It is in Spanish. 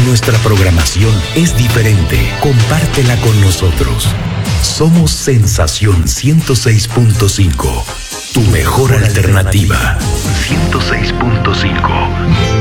nuestra programación es diferente. Compártela con nosotros. Somos Sensación 106.5, tu mejor alternativa. 106.5.